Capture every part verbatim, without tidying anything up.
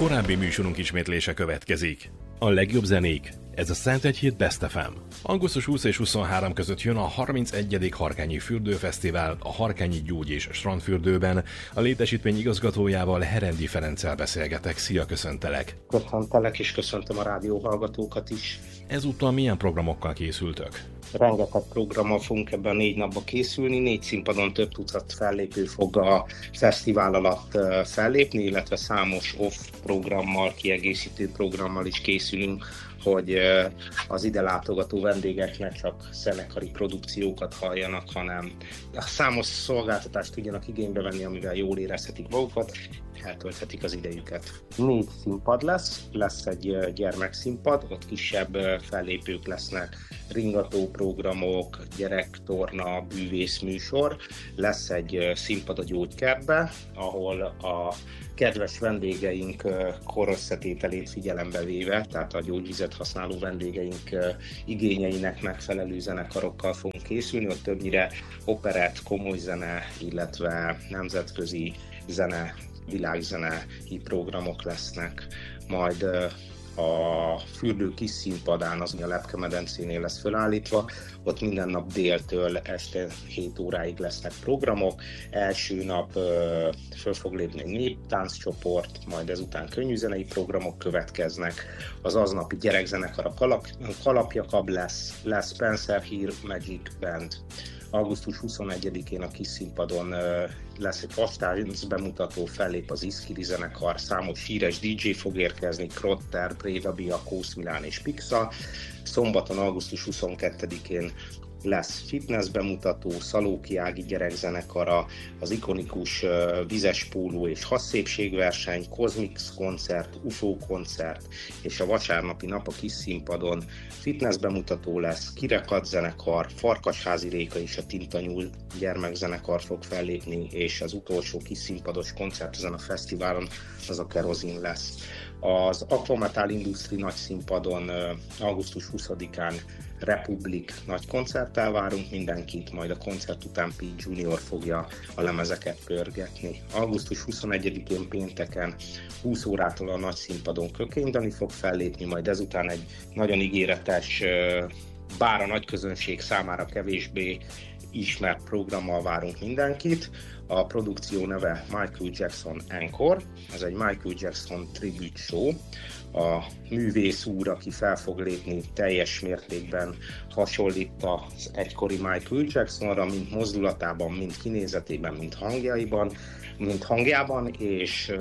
Korábbi műsorunk ismétlése következik. A legjobb zenék, ez a Szentegyhíd Best ef em. augusztus huszadika és huszonharmadika között jön a harmincegyedik Harkányi Fürdőfesztivál a Harkányi Gyógy és Strandfürdőben. A létesítmény igazgatójával, Herendi Ferenccel beszélgetek. Szia, köszöntelek! Köszöntelek, és köszöntöm a rádió hallgatókat is. Ezúttal milyen programokkal készültök? Rengeteg programmal fogunk ebben a négy napban készülni, négy színpadon több tucat fellépő fog a fesztivál alatt fellépni, illetve számos off programmal, kiegészítő programmal is készülünk, hogy az ide látogató vendégek ne csak zenekari produkciókat halljanak, hanem számos szolgáltatást tudjanak igénybe venni, amivel jól érezhetik magukat, eltölthetik az idejüket. Négy színpad lesz, lesz egy gyermekszínpad, ott kisebb fellépők lesznek, ringató programok, gyerektorna, bűvészműsor, lesz egy színpad a gyógykertbe, ahol a kedves vendégeink korösszetételét figyelembe véve, tehát a gyógyvizet használó vendégeink igényeinek megfelelő zenekarokkal fogunk készülni, ott többnyire operett, komoly zene, illetve nemzetközi zene, világzenei programok lesznek, majd a fürdő kis színpadán, az a Lepke-medencénél lesz felállítva, ott minden nap déltől este hét óráig lesznek programok. Első nap ö, föl fog lépni egy néptánccsoport, majd ezután könnyűzenei programok következnek. Az aznapi gyerekzenekar a kalap, Kalapjakab lesz, lesz Spencer Hill Magic Band. augusztus huszonegyedikén a kis színpadon uh, lesz egy fastánc bemutató, fellép az Iszkiri zenekar, számos híres dé dzsé fog érkezni, Krotter, Brévabia, Kósz Milán és Pixa. Szombaton, augusztus huszonkettedikén lesz fitness bemutató, Szalóki Ági gyerekzenekara, az ikonikus uh, vizes póló és hasszépségverseny, Cosmix koncert, u f o koncert, és a vasárnapi nap a kis színpadon fitness bemutató lesz, Kirekat zenekar, Farkasházi Réka és a Tintanyúl gyermekzenekar fog fellépni, és az utolsó kis színpados koncert ezen a fesztiválon az a Kerozin lesz. Az Aquametal Industry nagy színpadon uh, augusztus huszadikán Republic nagy koncerttel várunk mindenkit, majd a koncert után P. Junior fogja a lemezeket pörgetni. augusztus huszonegyedikén pénteken húsz órától a nagy színpadon Kökény Dani fog fellépni, majd ezután egy nagyon ígéretes, bár a nagy közönség számára kevésbé ismert programmal várunk mindenkit. A produkció neve Michael Jackson Encore, ez egy Michael Jackson tribute show. A művész úr, aki fel fog lépni, teljes mértékben hasonlít az egykori Michael Jacksonra, mint mozdulatában, mint kinézetében, mint hangjaiban, mint hangjában, és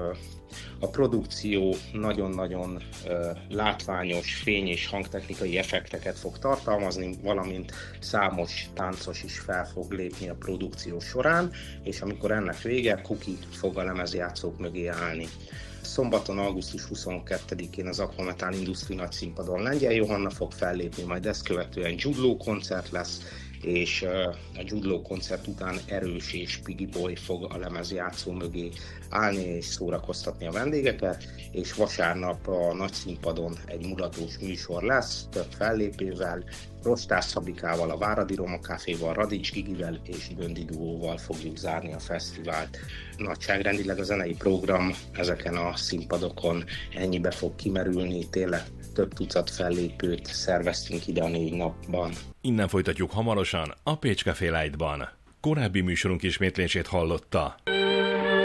a produkció nagyon-nagyon látványos fény- és hangtechnikai effekteket fog tartalmazni, valamint számos táncos is fel fog lépni a produkció során, és amikor ennek vége, Kuki fog a lemezjátszók mögé állni. Szombaton, augusztus huszonkettedikén az Aquametal Industry nagy színpadon Lengyel Johanna fog fellépni, majd ezt követően Jude Law koncert lesz, és a Jude Law koncert után Erős és Piggy Boy fog a lemezjátszó mögé állni és szórakoztatni a vendégeket, és vasárnap a nagy színpadon egy mulatós műsor lesz, több fellépővel, Rostás Szabikával, a Váradi Roma Caféval, Radics Gigivel és Döndi Duóval fogjuk zárni a fesztivált. Nagyságrendileg a zenei program ezeken a színpadokon ennyibe fog kimerülni, tényleg több tucat fellépőt szerveztünk ide a négy napban. Innen folytatjuk hamarosan a Pécs Café Light-ban. Korábbi műsorunk ismétlését hallotta.